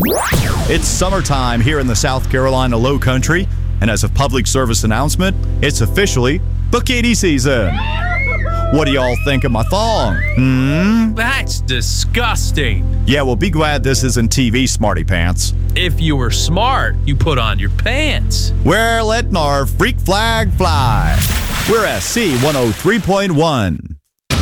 It's summertime here in the South Carolina Low Country, and as a public service announcement, it's officially bikini season. What do y'all think of my thong? That's disgusting. Yeah, well, be glad this isn't TV, smarty pants. If you were smart, you put on your pants. We're letting our freak flag fly. We're SC 103.1.